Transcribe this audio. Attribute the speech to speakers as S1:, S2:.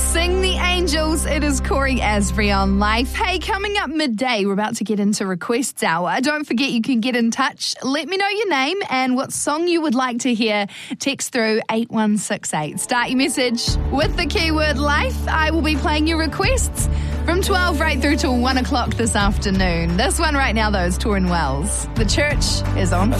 S1: Sing the Angels. It is Corey Asbury on Life. Hey, coming up midday, we're about to get into Requests Hour. Don't forget you can get in touch. Let me know your name and what song you would like to hear. Text through 8168. Start your message with the keyword Life. I will be playing your requests from 12 right through till 1 o'clock this afternoon. This one right now, though, is Torrin Wells. The church is on